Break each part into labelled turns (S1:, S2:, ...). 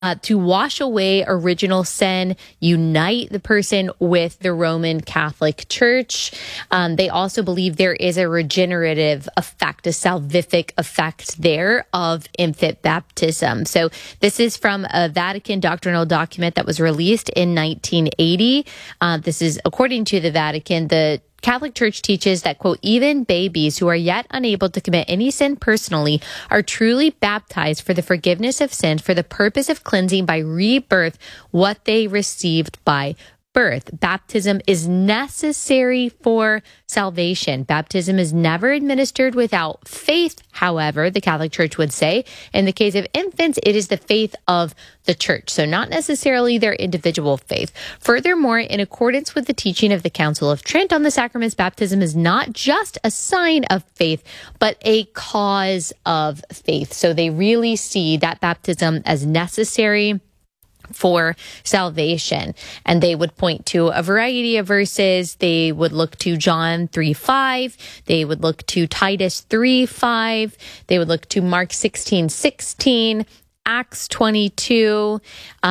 S1: to wash away original sin, unite the person with the Roman Catholic Church. They also believe there is a regenerative effect, a salvific effect there of infant baptism. So this is from a Vatican doctrinal document that was released in 1980. This is according to the Vatican. The Catholic Church teaches that, quote, even babies who are yet unable to commit any sin personally are truly baptized for the forgiveness of sin for the purpose of cleansing by rebirth what they received by birth. Baptism is necessary for salvation. Baptism is never administered without faith, however, the Catholic Church would say. In the case of infants, it is the faith of the church, so not necessarily their individual faith. Furthermore, in accordance with the teaching of the Council of Trent on the sacraments, baptism is not just a sign of faith, but a cause of faith. So they really see that baptism as necessary for salvation. And they would point to a variety of verses. They would look to John 3:5. They would look to Titus 3:5. They would look to Mark 16:16, Acts 22.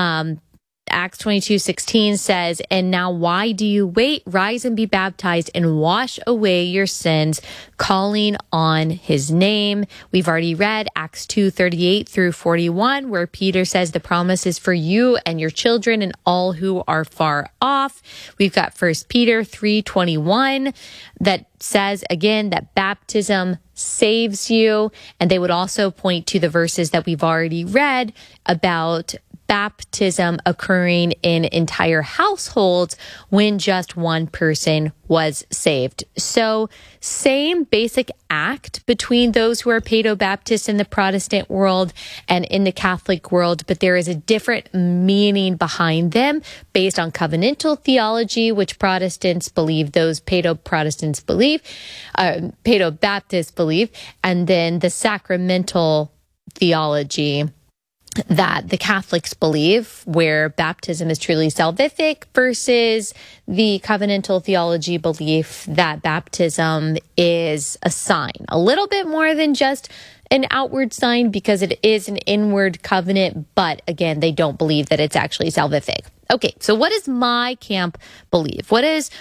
S1: Acts 22:16 says, and now why do you wait? Rise and be baptized and wash away your sins, calling on his name. We've already read Acts 2:38 through 41, where Peter says the promise is for you and your children and all who are far off. We've got 1 Peter 3:21 that says again that baptism saves you. And they would also point to the verses that we've already read about baptism occurring in entire households when just one person was saved. So same basic act between those who are paedo-Baptists in the Protestant world and in the Catholic world, but there is a different meaning behind them based on covenantal theology, which Protestants believe, those paedo-Protestants believe, paedo-Baptists believe, and then the sacramental theology that the Catholics believe, where baptism is truly salvific, versus the covenantal theology belief that baptism is a sign, a little bit more than just an outward sign because it is an inward covenant, but again, they don't believe that it's actually salvific. Okay, so what does my camp believe? What does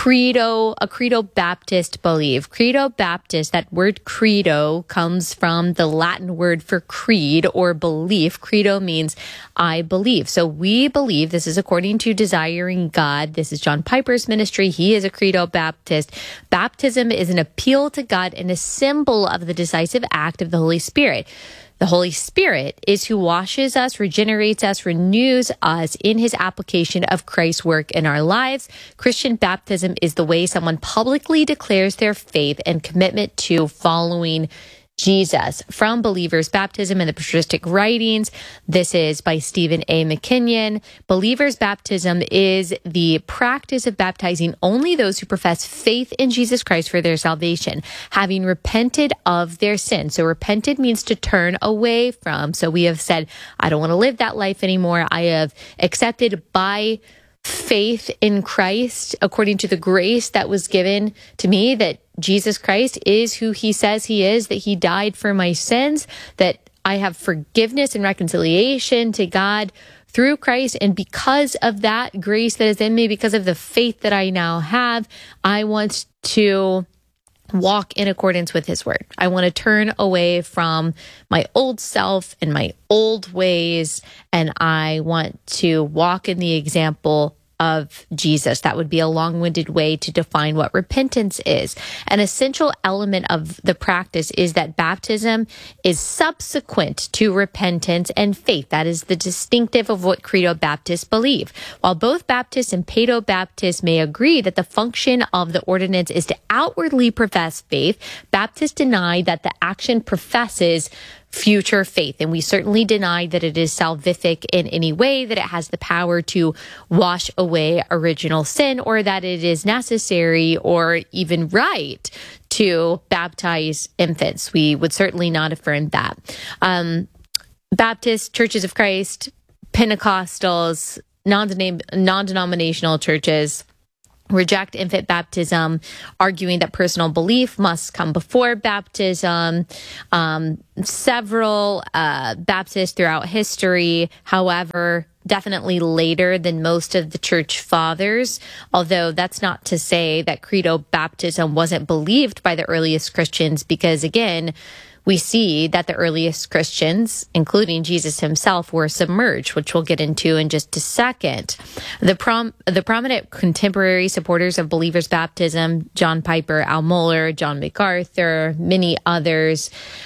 S1: a credo Baptist believe? Credo Baptist, that word credo comes from the Latin word for creed or belief. Credo means I believe. So we believe, this is according to Desiring God. This is John Piper's ministry. He is a credo Baptist. Baptism is an appeal to God and a symbol of the decisive act of the Holy Spirit. The Holy Spirit is who washes us, regenerates us, renews us in his application of Christ's work in our lives. Christian baptism is the way someone publicly declares their faith and commitment to following Jesus. From Believer's Baptism in the Patristic Writings, this is by Stephen A. McKinnon. Believer's baptism is the practice of baptizing only those who profess faith in Jesus Christ for their salvation, having repented of their sin. So repented means to turn away from. So we have said, I don't want to live that life anymore. I have accepted by faith in Christ, according to the grace that was given to me, that Jesus Christ is who he says he is, that he died for my sins, that I have forgiveness and reconciliation to God through Christ. And because of that grace that is in me, because of the faith that I now have, I want to walk in accordance with his word. I want to turn away from my old self and my old ways, and I want to walk in the example of Jesus. That would be a long-winded way to define what repentance is. An essential element of the practice is that baptism is subsequent to repentance and faith. That is the distinctive of what Credo Baptists believe. While both Baptists and Paedo Baptists may agree that the function of the ordinance is to outwardly profess faith, Baptists deny that the action professes future faith. And we certainly deny that it is salvific in any way, that it has the power to wash away original sin, or that it is necessary or even right to baptize infants. We would certainly not affirm that. Baptist, Churches of Christ, Pentecostals, non-denominational churches, reject infant baptism, arguing that personal belief must come before baptism. Several Baptists throughout history, however, definitely later than most of the church fathers, although that's not to say that credo baptism wasn't believed by the earliest Christians, because again, we see that the earliest Christians, including Jesus himself, were submerged, which we'll get into in just a second. The prominent contemporary supporters of believers' baptism, John Piper, Al Mohler, John MacArthur, many others.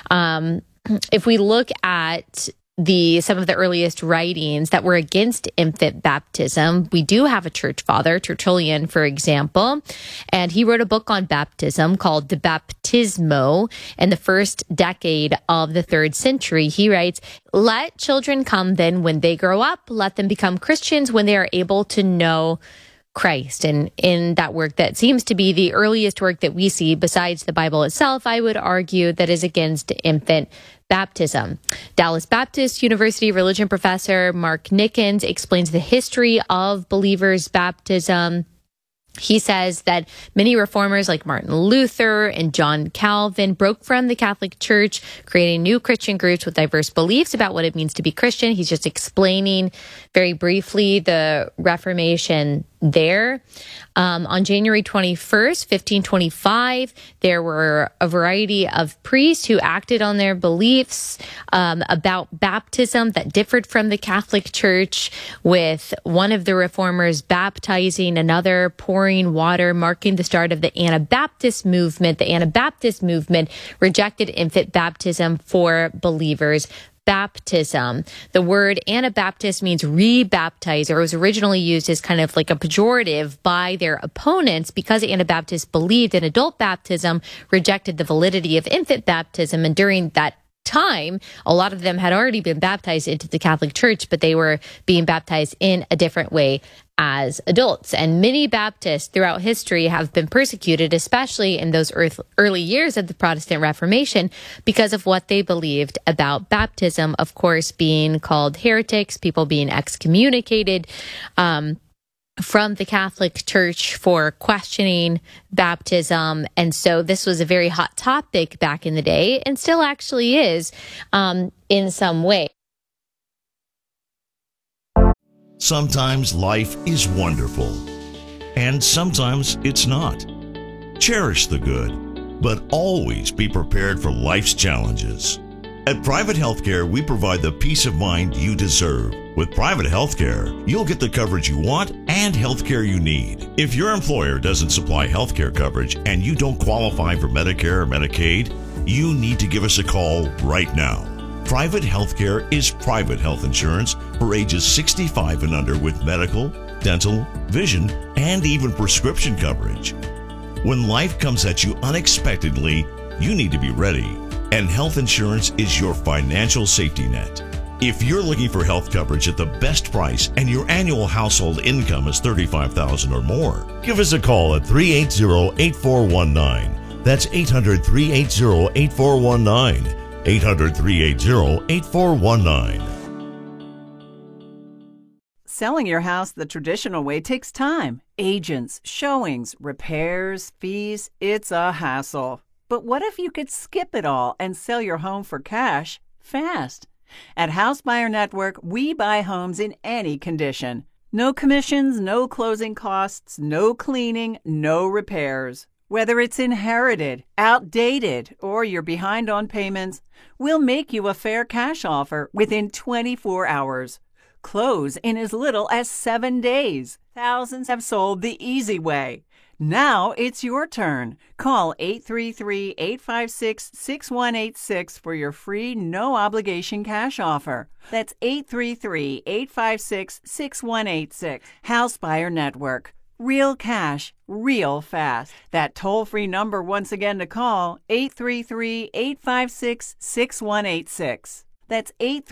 S1: If we look at some of the earliest writings that were against infant baptism, we do have a church father, Tertullian, for example, and he wrote a book on baptism called De Baptismo in the first decade of the 3rd century. He writes, "Let children come then when they grow up, let them become Christians when they are able to know Christ." And in that work, that seems to be the earliest work that we see besides the Bible itself, I would argue, that is against infant baptism. Dallas Baptist University religion professor Mark Nickens explains the history of believers' baptism. He says that many reformers like Martin Luther and John Calvin broke from the Catholic Church, creating new Christian groups with diverse beliefs about what it means to be Christian. He's just explaining very briefly the Reformation there. On January 21st, 1525, there were a variety of priests who acted on their beliefs about baptism that differed from the Catholic Church, with one of the reformers baptizing, another pouring water, marking the start of the Anabaptist movement. The Anabaptist movement rejected infant baptism for believers' baptism. The word Anabaptist means rebaptize, or was originally used as kind of like a pejorative by their opponents, because Anabaptists believed in adult baptism, rejected the validity of infant baptism. And during that time, a lot of them had already been baptized into the Catholic Church, but they were being baptized in a different way as adults. And many Baptists throughout history have been persecuted, especially in those early years of the Protestant Reformation, because of what they believed about baptism. Of course, being called heretics, people being excommunicated from the Catholic Church for questioning baptism. And so this was a very hot topic back in the day, and still actually is in some way.
S2: Sometimes life is wonderful, and sometimes it's not. Cherish the good, but always be prepared for life's challenges. At Private Healthcare, we provide the peace of mind you deserve. With Private Healthcare, you'll get the coverage you want and healthcare you need. If your employer doesn't supply healthcare coverage and you don't qualify for Medicare or Medicaid, you need to give us a call right now. Private Healthcare is private health insurance for ages 65 and under with medical, dental, vision, and even prescription coverage. When life comes at you unexpectedly, you need to be ready, and health insurance is your financial safety net. If you're looking for health coverage at the best price and your annual household income is $35,000 or more, give us a call at 380-8419. That's 800-380-8419. 800-380-8419.
S3: Selling your house the traditional way takes time. Agents, showings, repairs, fees, it's a hassle. But what if you could skip it all and sell your home for cash fast? At House Buyer Network, we buy homes in any condition. No commissions, no closing costs, no cleaning, no repairs. Whether it's inherited, outdated, or you're behind on payments, we'll make you a fair cash offer within 24 hours. Close in as little as 7 days. Thousands have sold the easy way. Now it's your turn. Call 833-856-6186 for your free, no-obligation cash offer. That's 833-856-6186. House Buyer Network. Real cash, real fast. That toll-free number once again to call, 833-856-6186. That's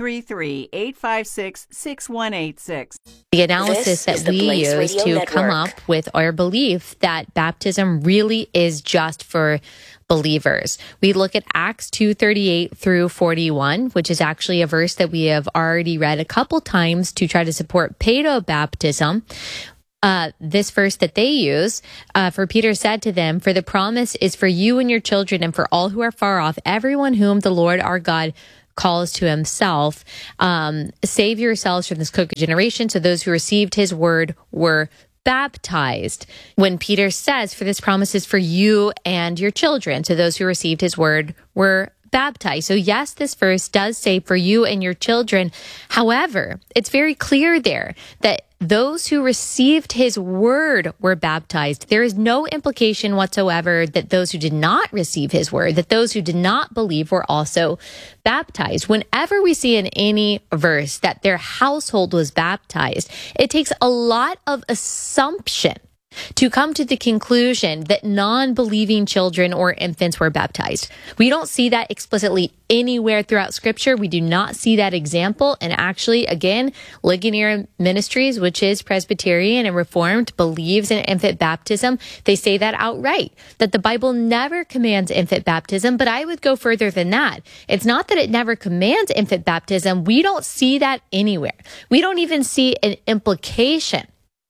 S3: 833-856-6186.
S1: The analysis that we use to come up with our belief that baptism really is just for believers. We look at Acts 2:38 through 41, which is actually a verse that we have already read a couple times to try to support paedo baptism. this verse that they use, for Peter said to them, "For the promise is for you and your children and for all who are far off, everyone whom the Lord our God calls to himself. Save yourselves from this crooked generation." So those who received his word were baptized. When Peter says, "For this promise is for you and your children," so those who received his word were baptized. So yes, this verse does say for you and your children. However, it's very clear there that those who received his word were baptized. There is no implication whatsoever that those who did not receive his word, that those who did not believe were also baptized. Whenever we see in any verse that their household was baptized, it takes a lot of assumption to come to the conclusion that non-believing children or infants were baptized. We don't see that explicitly anywhere throughout Scripture. We do not see that example. And actually, again, Ligonier Ministries, which is Presbyterian and Reformed, believes in infant baptism. They say that outright, that the Bible never commands infant baptism. But I would go further than that. It's not that it never commands infant baptism. We don't see that anywhere. We don't even see an implication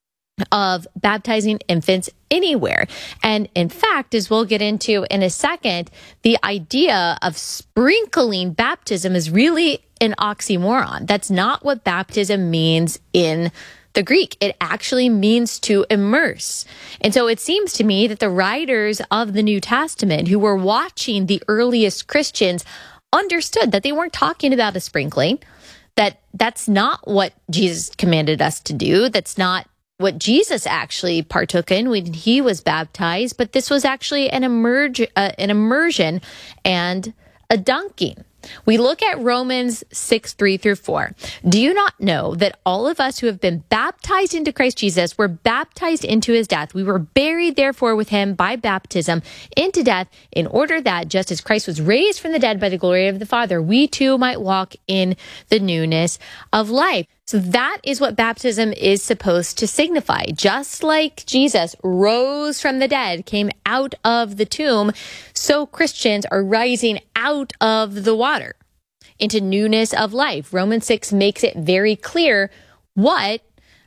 S1: of baptizing infants anywhere. And in fact, as we'll get into in a second, the idea of sprinkling baptism is really an oxymoron. That's not what baptism means in the Greek. It actually means to immerse. And so it seems to me that the writers of the New Testament who were watching the earliest Christians understood that they weren't talking about a sprinkling, that that's not what Jesus commanded us to do. That's not what Jesus actually partook in when he was baptized, but this was actually an immersion and a dunking. We look at Romans 6:3-4. "Do you not know that all of us who have been baptized into Christ Jesus were baptized into his death? We were buried, therefore, with him by baptism into death, in order that, just as Christ was raised from the dead by the glory of the Father, we too might walk in the newness of life." So that is what baptism is supposed to signify. Just like Jesus rose from the dead, came out of the tomb, so Christians are rising out of the water into newness of life. Romans 6 makes it very clear what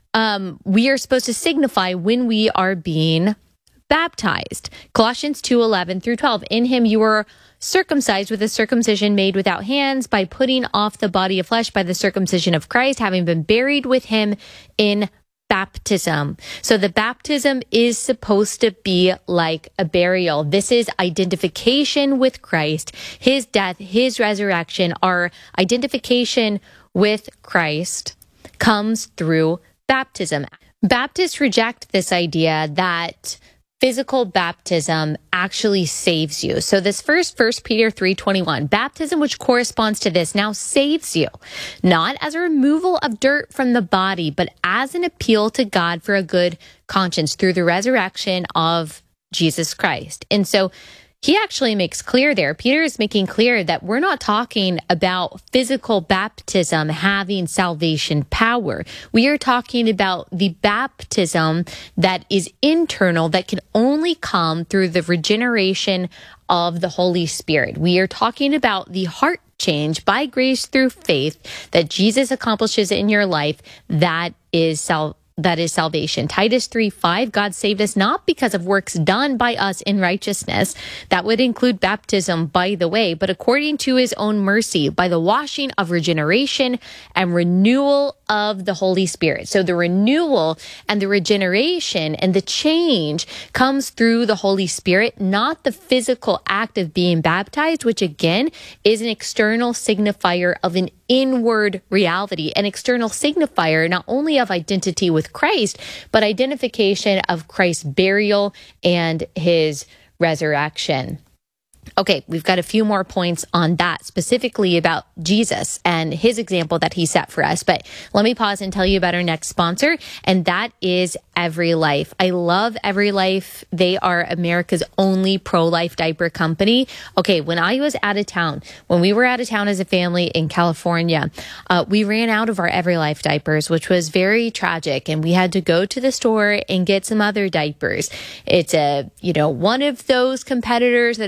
S1: we are supposed to signify when we are being baptized. Colossians 2:11-12. "In him you were circumcised with a circumcision made without hands, by putting off the body of flesh by the circumcision of Christ, having been buried with him in baptism." So the baptism is supposed to be like a burial. This is identification with Christ, his death, his resurrection. Our identification with Christ comes through baptism. Baptists reject this idea that physical baptism actually saves you. So this first 1 Peter 3:21, baptism which corresponds to this now saves you, not as a removal of dirt from the body, but as an appeal to God for a good conscience through the resurrection of Jesus Christ. And so he actually makes clear there, Peter is making clear that we're not talking about physical baptism having salvation power. We are talking about the baptism that is internal, that can only come through the regeneration of the Holy Spirit. We are talking about the heart change by grace through faith that Jesus accomplishes in your life. That is salvation. Titus 3:5, God saved us not because of works done by us in righteousness. That would include baptism, by the way, but according to his own mercy, by the washing of regeneration and renewal of the Holy Spirit. So the renewal and the regeneration and the change comes through the Holy Spirit, not the physical act of being baptized, which again is an external signifier of an inward reality, an external signifier not only of identity with Christ, but identification of Christ's burial and his resurrection. Okay, we've got a few more points on that, specifically about Jesus and his example that he set for us. But let me pause and tell you about our next sponsor, and that is EveryLife. I love EveryLife. They are America's only pro-life diaper company. Okay, when I was out of town, when we were out of town as a family in California, we ran out of our EveryLife diapers, which was very tragic, and we had to go to the store and get some other diapers. It's one of those competitors that is supposed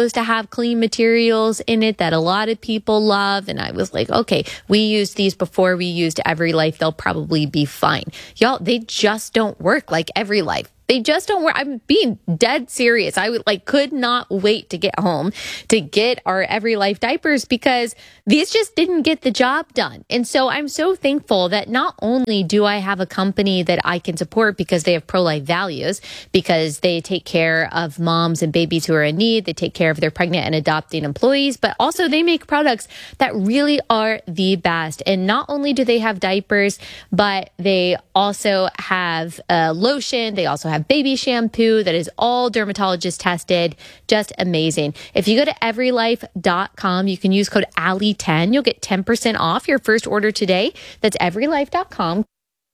S1: supposed to have clean materials in it that a lot of people love. And I was like, okay, we used these before we used Every Life. They'll probably be fine. Y'all, they just don't work like Every Life. They just don't work. I'm being dead serious. I could not wait to get home to get our Every Life diapers because these just didn't get the job done. And so I'm so thankful that not only do I have a company that I can support because they have pro-life values, because they take care of moms and babies who are in need, they take care of their pregnant and adopting employees, but also they make products that really are the best. And not only do they have diapers, but they also have lotion. They also have baby shampoo that is all dermatologist tested. Just amazing. If you go to everylife.com, you can use code Allie10. You'll get 10% off your first order today. That's everylife.com.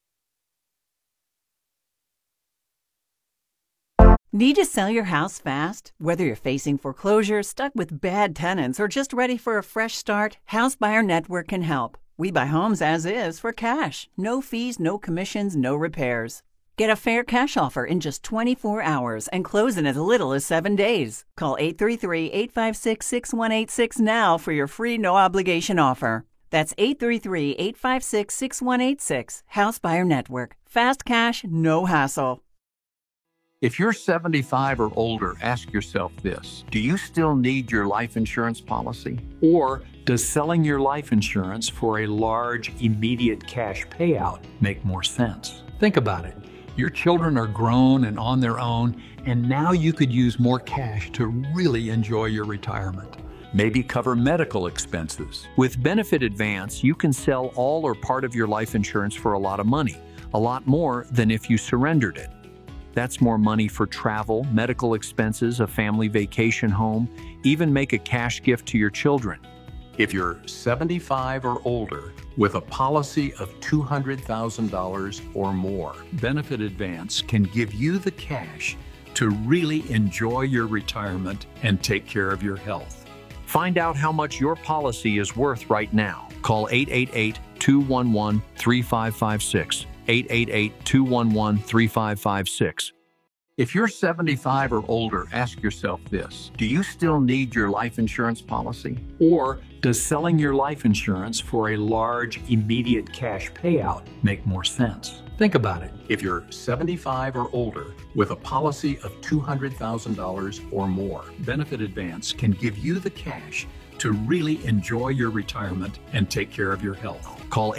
S3: Need to sell your house fast? Whether you're facing foreclosure, stuck with bad tenants, or just ready for a fresh start, House Buyer Network can help. We buy homes as is for cash. No fees, no commissions, no repairs. Get a fair cash offer in just 24 hours and close in as little as 7 days. Call 833-856-6186 now for your free no-obligation offer. That's 833-856-6186. House Buyer Network. Fast cash, no hassle.
S4: If you're 75 or older, ask yourself this. Do you still need your life insurance policy? Or does selling your life insurance for a large, immediate cash payout make more sense? Think about it. Your children are grown and on their own, and now you could use more cash to really enjoy your retirement. Maybe cover medical expenses. With Benefit Advance, you can sell all or part of your life insurance for a lot of money, a lot more than if you surrendered it. That's more money for travel, medical expenses, a family vacation home, even make a cash gift to your children. If you're 75 or older with a policy of $200,000 or more, Benefit Advance can give you the cash to really enjoy your retirement and take care of your health. Find out how much your policy is worth right now. Call 888-211-3556. 888-211-3556. If you're 75 or older, ask yourself this. Do you still need your life insurance policy? Or does selling your life insurance for a large, immediate cash payout make more sense? Think about it. If you're 75 or older with a policy of $200,000 or more, Benefit Advance can give you the cash to really enjoy your retirement and take care of your health. Call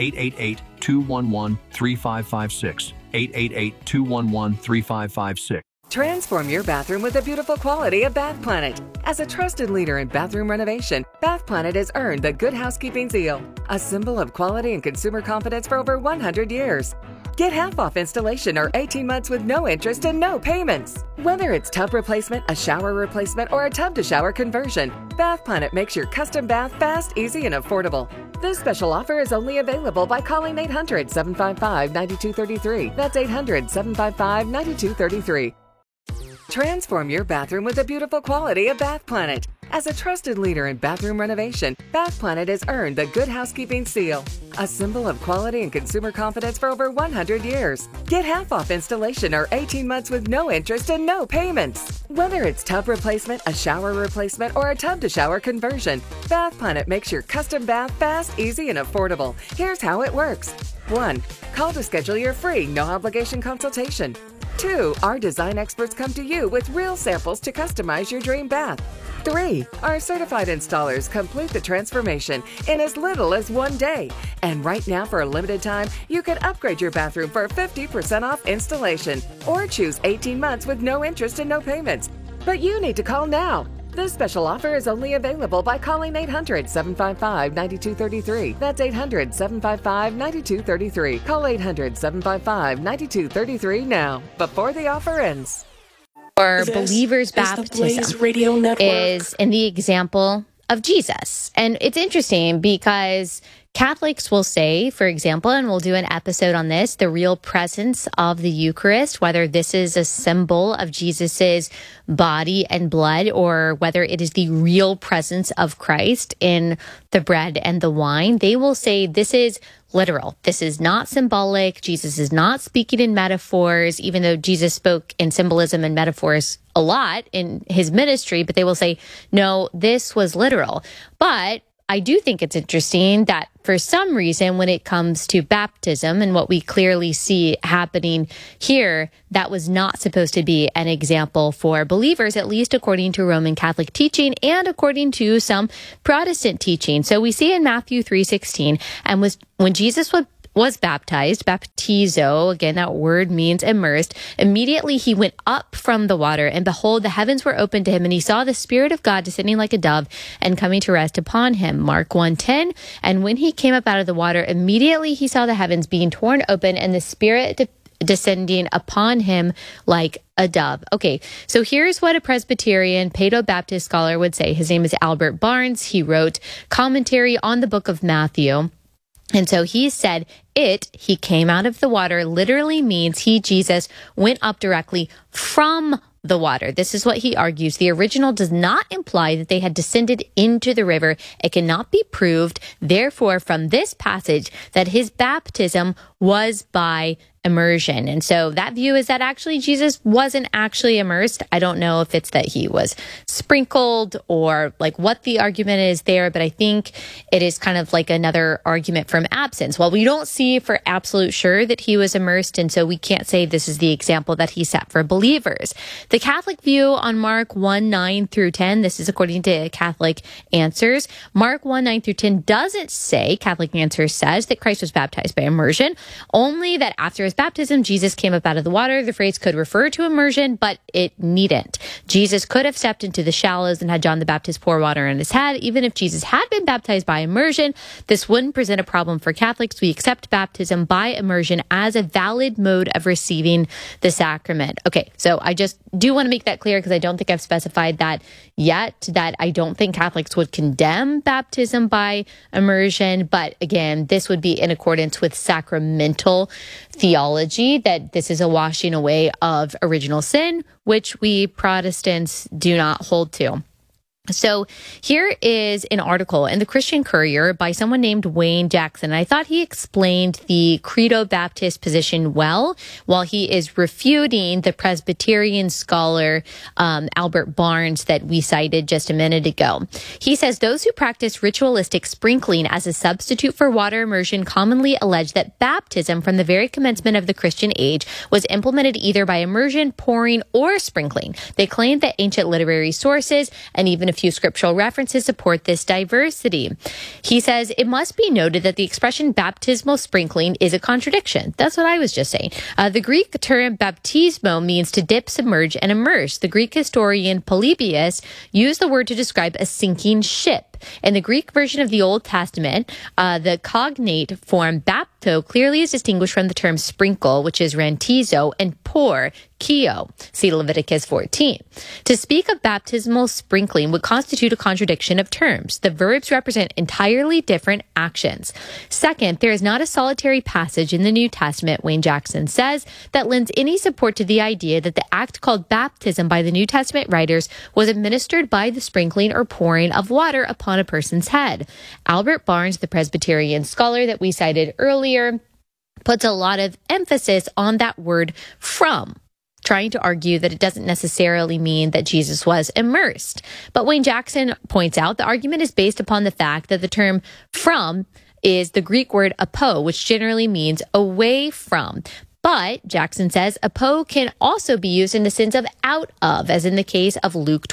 S4: 888-211-3556. 888-211-3556.
S5: Transform your bathroom with the beautiful quality of Bath Planet. As a trusted leader in bathroom renovation, Bath Planet has earned the Good Housekeeping seal, a symbol of quality and consumer confidence for over 100 years. Get half off installation or 18 months with no interest and no payments. Whether it's tub replacement, a shower replacement, or a tub-to-shower conversion, Bath Planet makes your custom bath fast, easy, and affordable. This special offer is only available by calling 800-755-9233. That's 800-755-9233. Transform your bathroom with the beautiful quality of Bath Planet. As a trusted leader in bathroom renovation, Bath Planet has earned the Good Housekeeping seal, a symbol of quality and consumer confidence for over 100 years. Get half off installation or 18 months with no interest and no payments. Whether it's tub replacement, a shower replacement, or a tub-to-shower conversion, Bath Planet makes your custom bath fast, easy, and affordable. Here's how it works. 1. Call to schedule your free, no-obligation consultation. 2. Our design experts come to you with real samples to customize your dream bath. 3. Our certified installers complete the transformation in as little as 1 day. And right now, for a limited time, you can upgrade your bathroom for 50% off installation or choose 18 months with no interest and no payments. But you need to call now. This special offer is only available by calling 800-755-9233. That's 800-755-9233. Call 800-755-9233 now, before the offer ends.
S1: Or believers' baptism is in the example of Jesus. And it's interesting because Catholics will say, for example, and we'll do an episode on this, the real presence of the Eucharist, whether this is a symbol of Jesus's body and blood, or whether it is the real presence of Christ in the bread and the wine. They will say this is literal. This is not symbolic. Jesus is not speaking in metaphors, even though Jesus spoke in symbolism and metaphors a lot in his ministry, but they will say, no, this was literal. But I do think it's interesting that for some reason, when it comes to baptism and what we clearly see happening here, that was not supposed to be an example for believers, at least according to Roman Catholic teaching and according to some Protestant teaching. So we see in Matthew 3:16, and when Jesus was baptized, baptizo, again, that word means immersed. Immediately he went up from the water, and behold, the heavens were opened to him, and he saw the Spirit of God descending like a dove and coming to rest upon him. Mark 1:10, and when he came up out of the water, immediately he saw the heavens being torn open and the Spirit descending upon him like a dove. Okay, so here's what a Presbyterian Paedo-Baptist scholar would say. His name is Albert Barnes. He wrote commentary on the book of Matthew. And so he said, he came out of the water, literally means he, Jesus, went up directly from the water. This is what he argues. The original does not imply that they had descended into the river. It cannot be proved, therefore, from this passage that his baptism was by immersion. And so that view is that actually Jesus wasn't actually immersed. I don't know if it's that he was sprinkled or like what the argument is there, but I think it is kind of like another argument from absence. Well, we don't see for absolute sure that he was immersed, and so we can't say this is the example that he set for believers. The Catholic view on Mark 1:9 through 10, this is according to Catholic Answers. Mark 1:9 through 10 doesn't say, Catholic Answers says, that Christ was baptized by immersion, only that after his baptism, Jesus came up out of the water. The phrase could refer to immersion, but it needn't. Jesus could have stepped into the shallows and had John the Baptist pour water on his head. Even if Jesus had been baptized by immersion, this wouldn't present a problem for Catholics. We accept baptism by immersion as a valid mode of receiving the sacrament. Okay, so I just do want to make that clear because I don't think I've specified that yet, that I don't think Catholics would condemn baptism by immersion. But again, this would be in accordance with sacramental theology, that this is a washing away of original sin, which we Protestants do not hold to. So here is an article in the Christian Courier by someone named Wayne Jackson. I thought he explained the Credo Baptist position well while he is refuting the Presbyterian scholar Albert Barnes that we cited just a minute ago. He says those who practice ritualistic sprinkling as a substitute for water immersion commonly allege that baptism from the very commencement of the Christian age was implemented either by immersion, pouring, or sprinkling. They claim that ancient literary sources and even a few scriptural references support this diversity. He says it must be noted that the expression baptismal sprinkling is a contradiction. That's what I was just saying. The Greek term baptismo means to dip, submerge, and immerse. The Greek historian Polybius used the word to describe a sinking ship. In the Greek version of the Old Testament, the cognate form bapto clearly is distinguished from the term sprinkle, which is rantizo, and pour, kio. See Leviticus 14. To speak of baptismal sprinkling would constitute a contradiction of terms. The verbs represent entirely different actions. Second, there is not a solitary passage in the New Testament, Wayne Jackson says, that lends any support to the idea that the act called baptism by the New Testament writers was administered by the sprinkling or pouring of water upon a person's head. Albert Barnes, the Presbyterian scholar that we cited earlier, puts a lot of emphasis on that word from, trying to argue that it doesn't necessarily mean that Jesus was immersed. But Wayne Jackson points out the argument is based upon the fact that the term from is the Greek word apo, which generally means away from. But, Jackson says, apo can also be used in the sense of out of, as in the case of Luke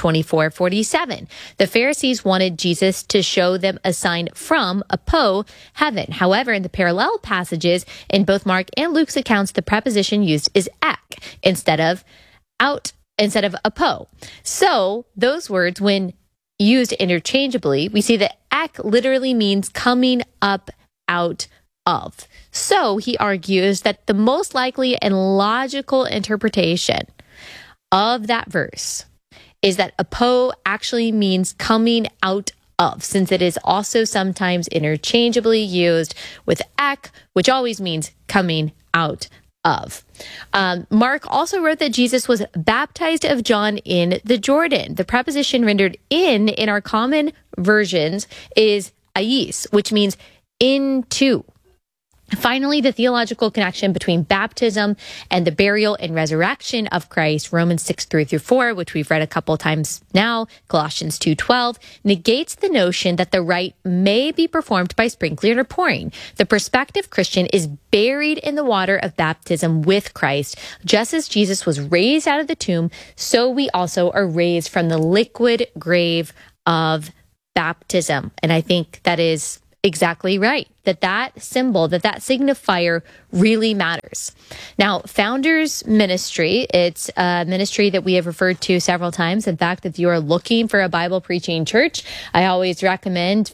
S1: 24:47. The Pharisees wanted Jesus to show them a sign from apo, heaven. However, in the parallel passages in both Mark and Luke's accounts, the preposition used is ek instead of out, instead of apo. So, those words, when used interchangeably, we see that ek literally means coming up out of. So he argues that the most likely and logical interpretation of that verse is that apo actually means coming out of, since it is also sometimes interchangeably used with ek, which always means coming out of. Mark also wrote that Jesus was baptized of John in the Jordan. The preposition rendered in our common versions is ais, which means into. Finally, the theological connection between baptism and the burial and resurrection of Christ, Romans 6:3-4, which we've read a couple times now, Colossians 2:12, negates the notion that the rite may be performed by sprinkling or pouring. The prospective Christian is buried in the water of baptism with Christ. Just as Jesus was raised out of the tomb, so we also are raised from the liquid grave of baptism. And I think that is exactly right. That symbol, that signifier really matters. Now, Founders Ministry, it's a ministry that we have referred to several times. In fact, if you are looking for a Bible preaching church, I always recommend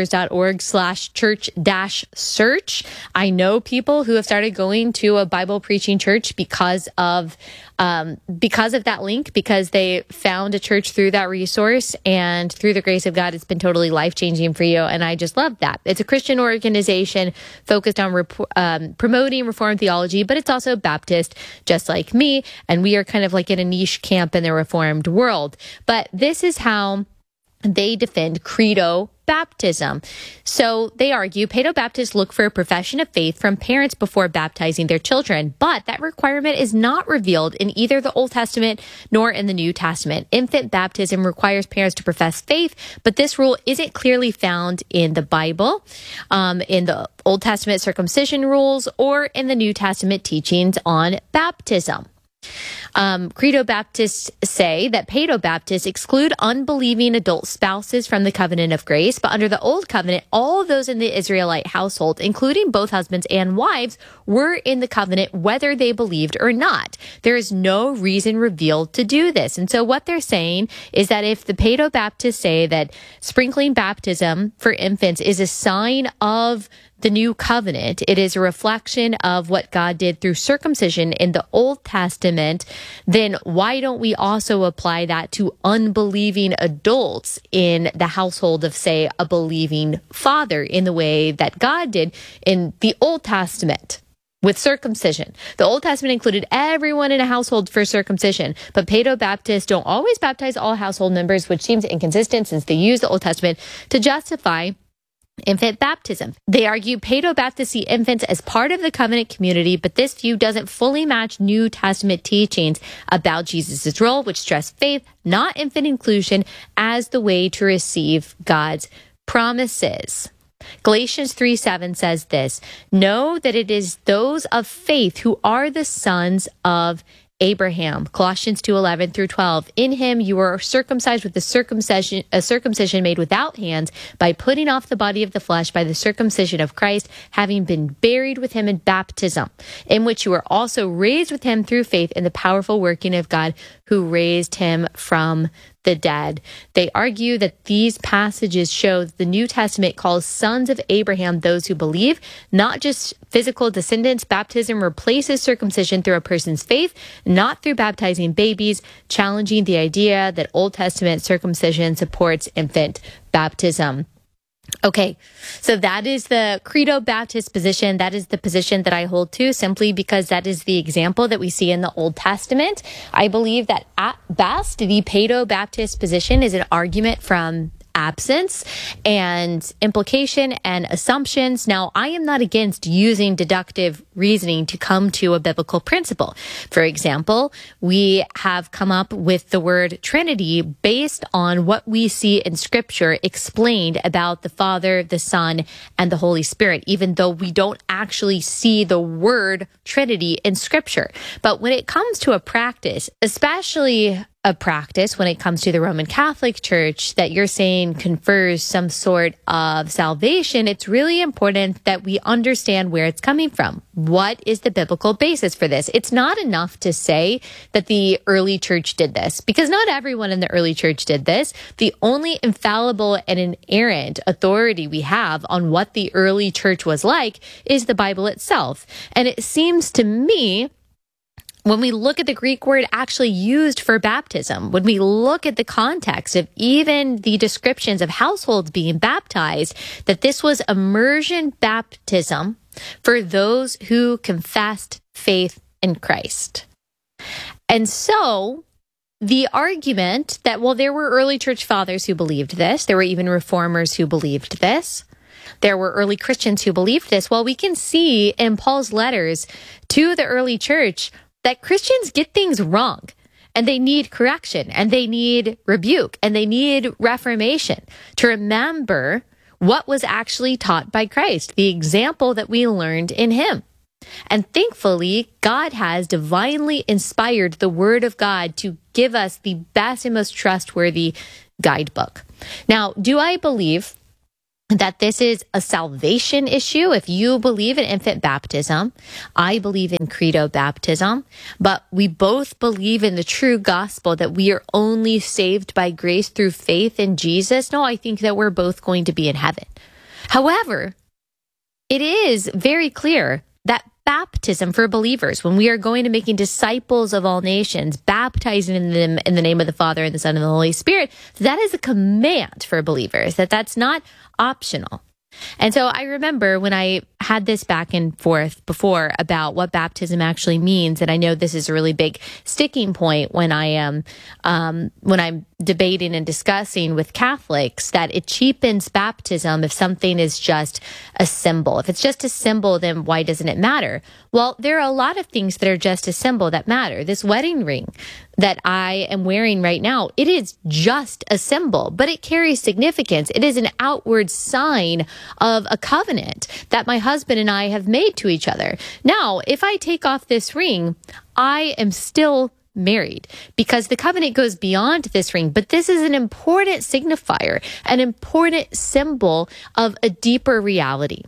S1: founders.org/church-search. I know people who have started going to a Bible preaching church because of that link, because they found a church through that resource, and through the grace of God, it's been totally life-changing for you. And I just love that. It's a Christian organization focused on promoting Reformed theology, but it's also Baptist, just like me. And we are kind of like in a niche camp in the Reformed world. But this is how they defend credo baptism. So they argue paedobaptists look for a profession of faith from parents before baptizing their children, but that requirement is not revealed in either the Old Testament nor in the New Testament. Infant baptism requires parents to profess faith, but this rule isn't clearly found in the Bible, in the Old Testament circumcision rules, or in the New Testament teachings on baptism. Credo Baptists say that paedobaptists exclude unbelieving adult spouses from the covenant of grace, but under the old covenant, all of those in the Israelite household, including both husbands and wives, were in the covenant whether they believed or not. There is no reason revealed to do this. And so what they're saying is that if the paedobaptists say that sprinkling baptism for infants is a sign of the new covenant, it is a reflection of what God did through circumcision in the Old Testament, then why don't we also apply that to unbelieving adults in the household of, say, a believing father in the way that God did in the Old Testament with circumcision? The Old Testament included everyone in a household for circumcision, but paedobaptists don't always baptize all household members, which seems inconsistent since they use the Old Testament to justify infant baptism. They argue paedobaptists see infants as part of the covenant community, but this view doesn't fully match New Testament teachings about Jesus' role, which stress faith, not infant inclusion, as the way to receive God's promises. Galatians 3:7 says this: "Know that it is those of faith who are the sons of Abraham." Colossians 2:11-12. "In him you were circumcised with a circumcision made without hands, by putting off the body of the flesh by the circumcision of Christ, having been buried with him in baptism, in which you were also raised with him through faith in the powerful working of God who raised him from the dead." They argue that these passages show that the New Testament calls sons of Abraham those who believe, not just physical descendants. Baptism replaces circumcision through a person's faith, not through baptizing babies, challenging the idea that Old Testament circumcision supports infant baptism. Okay, so that is the Credo Baptist position. That is the position that I hold to, simply because that is the example that we see in the Old Testament. I believe that at best, the Paedo-Baptist position is an argument from absence and implication and assumptions. Now, I am not against using deductive reasoning to come to a biblical principle. For example, we have come up with the word Trinity based on what we see in Scripture explained about the Father, the Son, and the Holy Spirit, even though we don't actually see the word Trinity in Scripture. But when it comes to a practice, especially a practice when it comes to the Roman Catholic Church that you're saying confers some sort of salvation, it's really important that we understand where it's coming from. What is the biblical basis for this? It's not enough to say that the early church did this, because not everyone in the early church did this. The only infallible and inerrant authority we have on what the early church was like is the Bible itself. And it seems to me, when we look at the Greek word actually used for baptism, when we look at the context of even the descriptions of households being baptized, that this was immersion baptism for those who confessed faith in Christ. And so the argument that, well, there were early church fathers who believed this, there were even reformers who believed this, there were early Christians who believed this. Well, we can see in Paul's letters to the early church that Christians get things wrong, and they need correction, and they need rebuke, and they need reformation to remember what was actually taught by Christ, the example that we learned in him. And thankfully, God has divinely inspired the Word of God to give us the best and most trustworthy guidebook. Now, do I believe that this is a salvation issue? If you believe in infant baptism, I believe in credo baptism, but we both believe in the true gospel that we are only saved by grace through faith in Jesus. No, I think that we're both going to be in heaven. However, it is very clear that baptism for believers, when we are going to making disciples of all nations, baptizing them in the name of the Father and the Son and the Holy Spirit, that is a command for believers, that's not optional. And so I remember when I had this back and forth before about what baptism actually means, and I know this is a really big sticking point when I'm debating and discussing with Catholics, that it cheapens baptism if something is just a symbol. If it's just a symbol, then why doesn't it matter? Well, there are a lot of things that are just a symbol that matter. This wedding ring that I am wearing right now, it is just a symbol, but it carries significance. It is an outward sign of a covenant that my husband and I have made to each other. Now, if I take off this ring, I am still married because the covenant goes beyond this ring. But this is an important signifier, an important symbol of a deeper reality.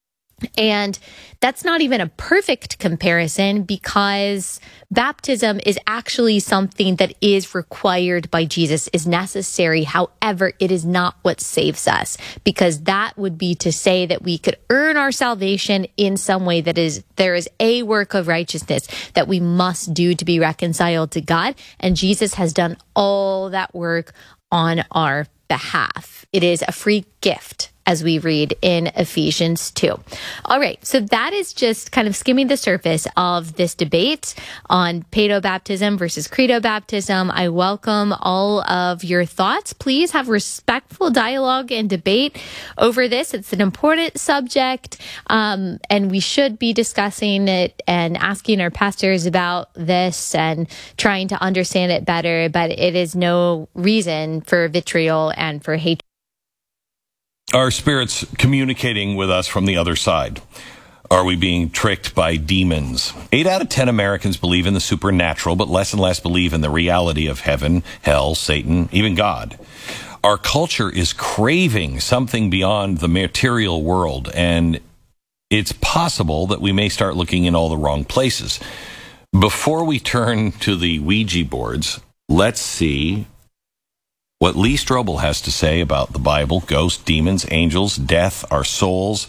S1: And that's not even a perfect comparison because baptism is actually something that is required by Jesus, is necessary. However, it is not what saves us, because that would be to say that we could earn our salvation in some way, that is, there is a work of righteousness that we must do to be reconciled to God. And Jesus has done all that work on our behalf. It is a free gift, as we read in Ephesians 2. All right, so that is just kind of skimming the surface of this debate on pedo baptism versus credo baptism. I welcome all of your thoughts. Please have respectful dialogue and debate over this. It's an important subject, and we should be discussing it and asking our pastors about this and trying to understand it better, but it is no reason for vitriol and for hatred.
S6: Are spirits communicating with us from the other side? Are we being tricked by demons? 8 out of 10 Americans believe in the supernatural, but less and less believe in the reality of heaven, hell, Satan, even God. Our culture is craving something beyond the material world, and it's possible that we may start looking in all the wrong places. Before we turn to the Ouija boards, let's see what Lee Strobel has to say about the Bible, ghosts, demons, angels, death, our souls,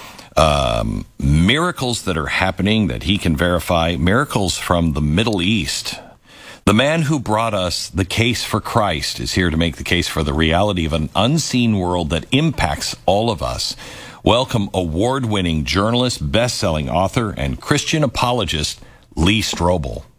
S6: miracles that are happening that he can verify, miracles from the Middle East. The man who brought us the case for Christ is here to make the case for the reality of an unseen world that impacts all of us. Welcome award-winning journalist, best-selling author, and Christian apologist, Lee Strobel.